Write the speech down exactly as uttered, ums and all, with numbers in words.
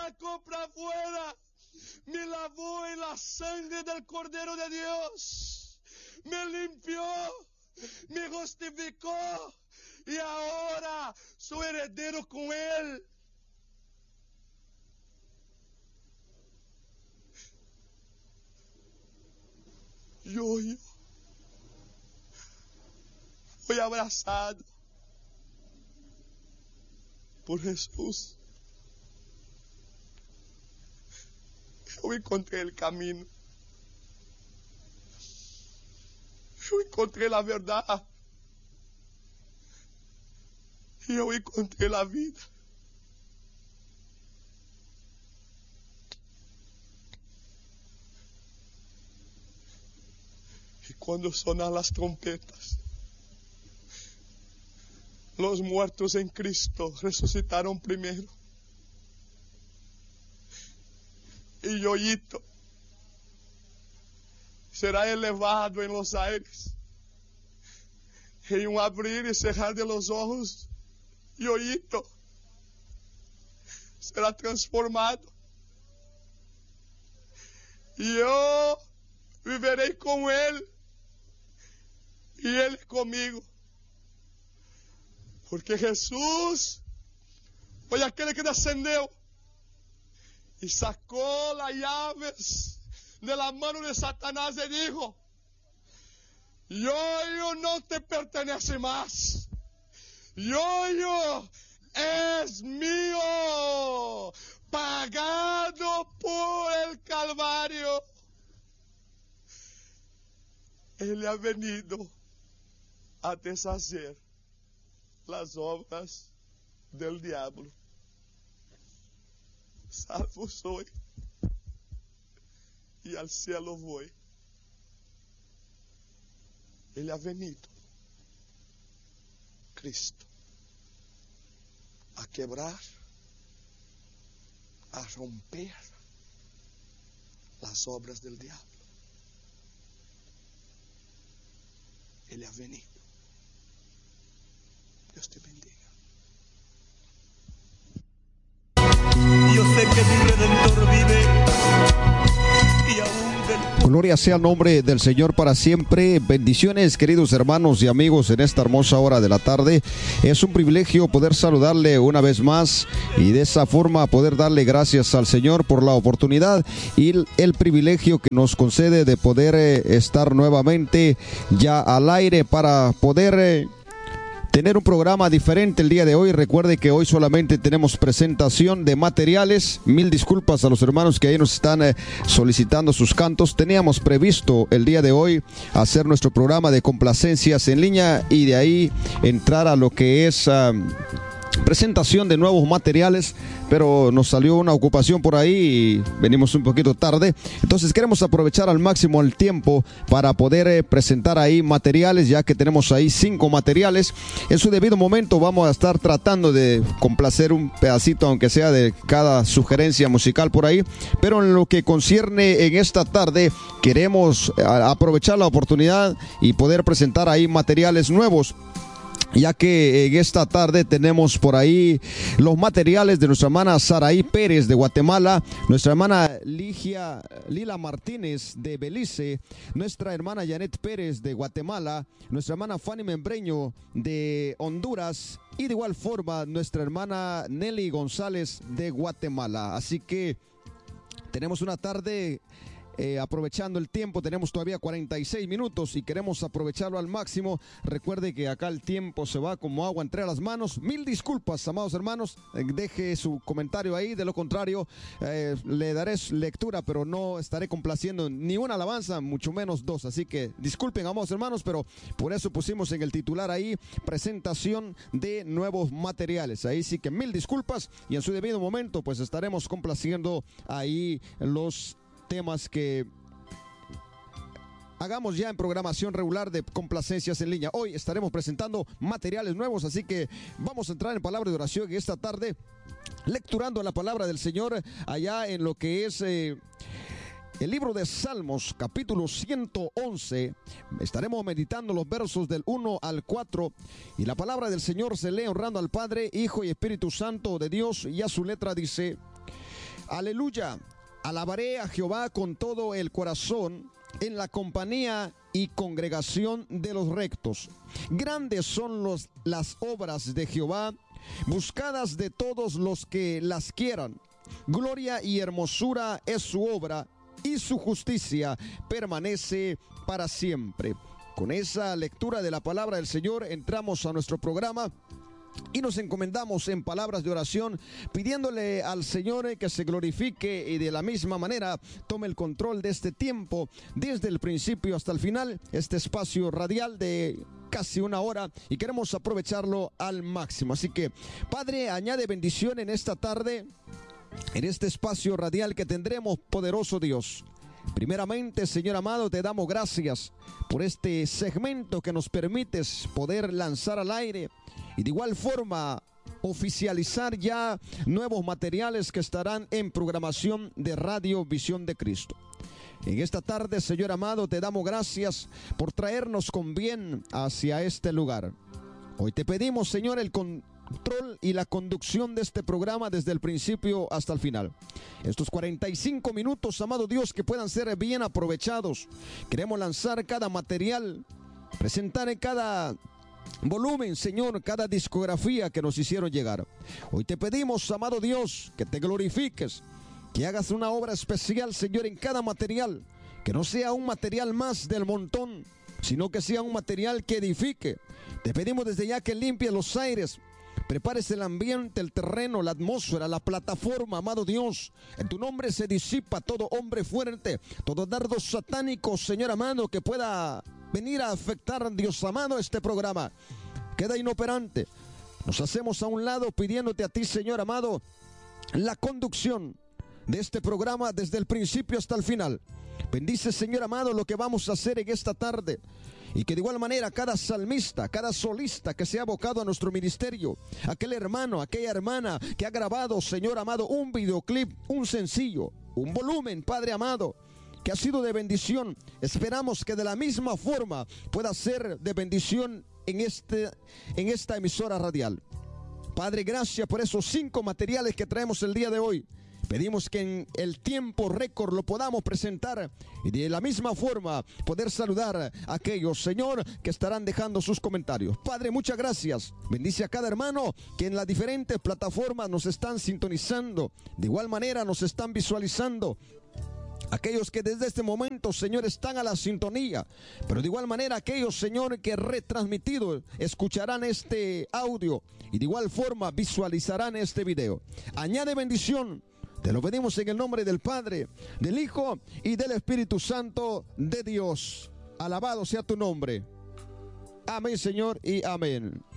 sacó para afuera, me lavó en la sangre del Cordero de Dios, me limpió, me justificó y ahora soy heredero con Él. Yo, yo fui abrazado por Jesús. Yo encontré el camino. Yo encontré la verdad. Yo encontré la vida. Y cuando sonan las trompetas, los muertos en Cristo resucitaron primero. Y Yoito será elevado en los aires. En un abrir y cerrar de los ojos, Yoito será transformado. Y yo viveré con Él y Él conmigo. Porque Jesús foi aquele que descendeu e sacó las llaves de la mano de Satanás y dijo: Yoyo no te pertenece más. Yoyo es mío, pagado por el Calvario. Él ha venido a deshacer las obras del diablo. Salvo soy y al cielo voy. Él ha venido, Cristo, a quebrar, a romper las obras del diablo. Él ha venido. Dios te bendiga. Yo sé que mi Redentor vive y aún del... Gloria sea el nombre del Señor para siempre. Bendiciones, queridos hermanos y amigos, en esta hermosa hora de la tarde. Es un privilegio poder saludarle una vez más y de esa forma poder darle gracias al Señor por la oportunidad y el, el privilegio que nos concede de poder eh, estar nuevamente ya al aire para poder... Eh, tener un programa diferente el día de hoy. Recuerde que hoy solamente tenemos presentación de materiales. Mil disculpas a los hermanos que ahí nos están eh, solicitando sus cantos. Teníamos previsto el día de hoy hacer nuestro programa de complacencias en línea y de ahí entrar a lo que es uh, presentación de nuevos materiales, pero nos salió una ocupación por ahí y venimos un poquito tarde. Entonces queremos aprovechar al máximo el tiempo para poder eh, presentar ahí materiales, ya que tenemos ahí cinco materiales. En su debido momento vamos a estar tratando de complacer un pedacito, aunque sea de cada sugerencia musical por ahí, pero en lo que concierne en esta tarde queremos aprovechar la oportunidad y poder presentar ahí materiales nuevos, ya que en esta tarde tenemos por ahí los materiales de nuestra hermana Saraí Pérez de Guatemala, nuestra hermana Ligia, Lila Martínez de Belice, nuestra hermana Janet Pérez de Guatemala, nuestra hermana Fanny Membreño de Honduras y de igual forma nuestra hermana Nelly González de Guatemala. Así que tenemos una tarde... Eh, aprovechando el tiempo, tenemos todavía cuarenta y seis minutos y queremos aprovecharlo al máximo. Recuerde que acá el tiempo se va como agua entre las manos. Mil disculpas, amados hermanos, eh, deje su comentario ahí, de lo contrario eh, le daré lectura, pero no estaré complaciendo ni una alabanza, mucho menos dos. Así que disculpen, amados hermanos, pero por eso pusimos en el titular ahí presentación de nuevos materiales. Ahí sí que mil disculpas y en su debido momento pues estaremos complaciendo ahí los temas que hagamos ya en programación regular de complacencias en línea. Hoy estaremos presentando materiales nuevos, así que vamos a entrar en palabra de oración en esta tarde, lecturando la palabra del Señor allá en lo que es eh, el libro de Salmos, capítulo ciento once. Estaremos meditando los versos del uno al cuatro y la palabra del Señor se lee honrando al Padre, Hijo y Espíritu Santo de Dios, y a su letra dice: Aleluya. Alabaré a Jehová con todo el corazón, en la compañía y congregación de los rectos. Grandes son los, las obras de Jehová, buscadas de todos los que las quieran. Gloria y hermosura es su obra, y su justicia permanece para siempre. Con esa lectura de la palabra del Señor entramos a nuestro programa y nos encomendamos en palabras de oración, pidiéndole al Señor que se glorifique y de la misma manera tome el control de este tiempo, desde el principio hasta el final, este espacio radial de casi una hora, y queremos aprovecharlo al máximo. Así que, Padre, añade bendición en esta tarde, en este espacio radial que tendremos, poderoso Dios. Primeramente, Señor amado, te damos gracias por este segmento que nos permites poder lanzar al aire y de igual forma oficializar ya nuevos materiales que estarán en programación de Radio Visión de Cristo. En esta tarde, Señor amado, te damos gracias por traernos con bien hacia este lugar. Hoy te pedimos, Señor, el control y la conducción de este programa desde el principio hasta el final. Estos cuarenta y cinco minutos, amado Dios, que puedan ser bien aprovechados. Queremos lanzar cada material, presentar en cada volumen, Señor, cada discografía que nos hicieron llegar. Hoy te pedimos, amado Dios, que te glorifiques, que hagas una obra especial, Señor, en cada material, que no sea un material más del montón, sino que sea un material que edifique. Te pedimos desde ya que limpies los aires, prepares el ambiente, el terreno, la atmósfera, la plataforma, amado Dios. En tu nombre se disipa todo hombre fuerte, todo dardo satánico, Señor amado, que pueda venir a afectar, Dios amado, este programa. Queda inoperante. Nos hacemos a un lado pidiéndote a ti, Señor amado, la conducción de este programa desde el principio hasta el final. Bendice, Señor amado, lo que vamos a hacer en esta tarde, y que de igual manera cada salmista, cada solista que se ha abocado a nuestro ministerio, aquel hermano, aquella hermana que ha grabado, Señor amado, un videoclip, un sencillo, un volumen, Padre amado, que ha sido de bendición, esperamos que de la misma forma pueda ser de bendición en, este, en esta emisora radial. Padre, gracias por esos cinco materiales que traemos el día de hoy. Pedimos que en el tiempo récord lo podamos presentar y de la misma forma poder saludar a aquellos, Señor, que estarán dejando sus comentarios. Padre, muchas gracias. Bendice a cada hermano que en las diferentes plataformas nos están sintonizando. De igual manera nos están visualizando. Aquellos que desde este momento, Señor, están a la sintonía, pero de igual manera aquellos, Señor, que retransmitido escucharán este audio y de igual forma visualizarán este video. Añade bendición. Te lo pedimos en el nombre del Padre, del Hijo y del Espíritu Santo de Dios. Alabado sea tu nombre. Amén, Señor, y amén.